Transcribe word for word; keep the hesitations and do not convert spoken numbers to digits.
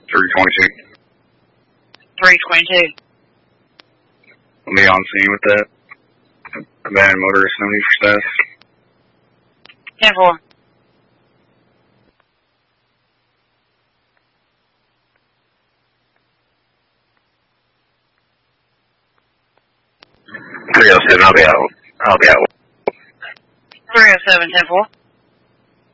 three twenty-two. three twenty-two. I'll be on scene with that. Abandoned motorist, no need for status. ten four. three oh seven, I'll be out. I'll be out. three oh seven, ten four.